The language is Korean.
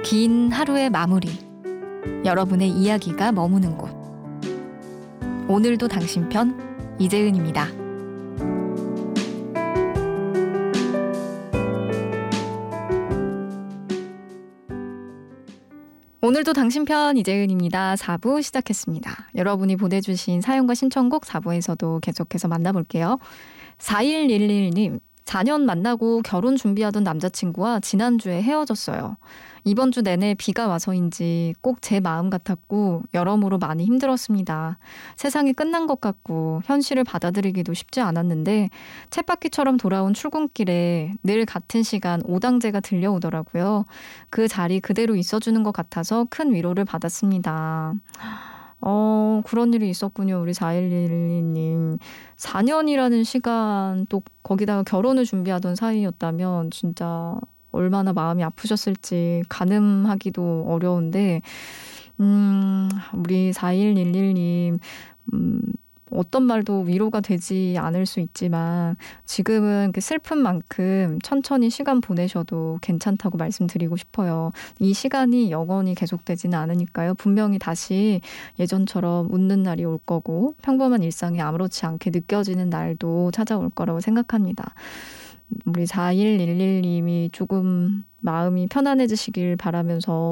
긴 하루의 마무리, 여러분의 이야기가 머무는 곳. 오늘도 당신 편, 이재은입니다. 오늘도 당신 편, 이재은입니다. 4부 시작했습니다. 여러분이 보내주신 사연과 신청곡 4부에서도 계속해서 만나볼게요. 4111님, 4년 만나고 결혼 준비하던 남자친구와 지난주에 헤어졌어요. 이번 주 내내 비가 와서인지 꼭 제 마음 같았고 여러모로 많이 힘들었습니다. 세상이 끝난 것 같고 현실을 받아들이기도 쉽지 않았는데 쳇바퀴처럼 돌아온 출근길에 늘 같은 시간 오당제가 들려오더라고요. 그 자리 그대로 있어주는 것 같아서 큰 위로를 받았습니다. 그런 일이 있었군요. 우리 4111님. 4년이라는 시간, 또 거기다가 결혼을 준비하던 사이였다면 진짜 얼마나 마음이 아프셨을지 가늠하기도 어려운데, 우리 4111님, 어떤 말도 위로가 되지 않을 수 있지만 지금은 그 슬픈 만큼 천천히 시간 보내셔도 괜찮다고 말씀드리고 싶어요. 이 시간이 영원히 계속되지는 않으니까요. 분명히 다시 예전처럼 웃는 날이 올 거고 평범한 일상이 아무렇지 않게 느껴지는 날도 찾아올 거라고 생각합니다. 우리 4111님이 조금 마음이 편안해지시길 바라면서